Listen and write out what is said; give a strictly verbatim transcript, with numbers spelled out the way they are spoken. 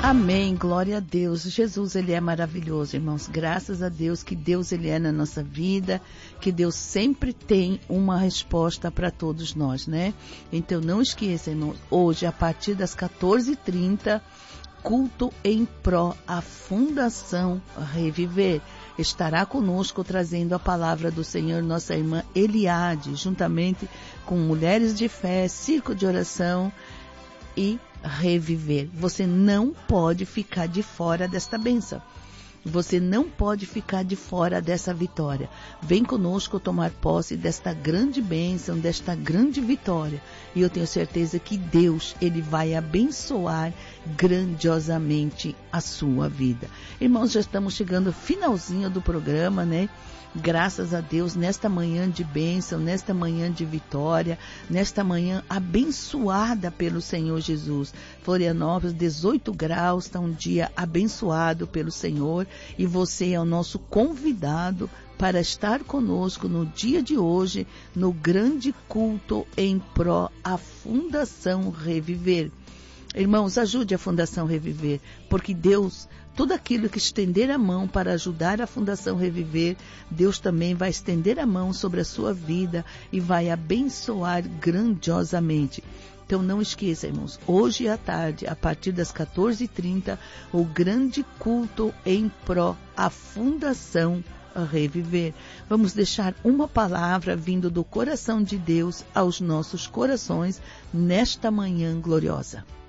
Amém, glória a Deus. Jesus, Ele é maravilhoso, irmãos. Graças a Deus que Deus, Ele é na nossa vida, que Deus sempre tem uma resposta para todos nós, né? Então não esqueça, irmãos, hoje a partir das quatorze e trinta, culto em pró a Fundação Reviver. Estará conosco trazendo a palavra do Senhor nossa irmã Eliade, juntamente com Mulheres de Fé, Circo de Oração e Reviver. Você não pode ficar de fora desta bênção. Você não pode ficar de fora dessa vitória. Vem conosco tomar posse desta grande bênção, desta grande vitória. E eu tenho certeza que Deus, Ele vai abençoar grandiosamente a sua vida. Irmãos, já estamos chegando ao finalzinho do programa, né? Graças a Deus, nesta manhã de bênção, nesta manhã de vitória, nesta manhã abençoada pelo Senhor Jesus. Florianópolis, dezoito graus, está um dia abençoado pelo Senhor e você é o nosso convidado para estar conosco no dia de hoje, no grande culto em pró a Fundação Reviver. Irmãos, ajude a Fundação Reviver, porque Deus, tudo aquilo que estender a mão para ajudar a Fundação Reviver, Deus também vai estender a mão sobre a sua vida e vai abençoar grandiosamente. Então não esqueça, irmãos, hoje à tarde, a partir das quatorze e trinta, o grande culto em pró a Fundação Reviver. Vamos deixar uma palavra vindo do coração de Deus aos nossos corações nesta manhã gloriosa.